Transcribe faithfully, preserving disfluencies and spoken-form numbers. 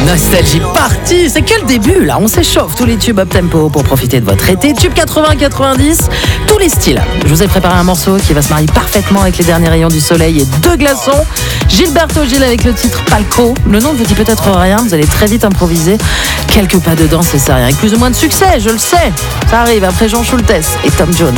Nostalgie party, c'est que le début là, on s'échauffe. Tous les tubes up tempo pour profiter de votre été. Tube quatre-vingts quatre-vingt-dix, tous les styles. Je vous ai préparé un morceau qui va se marier parfaitement avec les derniers rayons du soleil et deux glaçons. Gilberto Gil avec le titre Palco. Le nom ne vous dit peut-être rien, vous allez très vite improviser. Quelques pas de danse et c'est rien. Avec plus ou moins de succès, je le sais. Ça arrive après Jean Schultes et Tom Jones.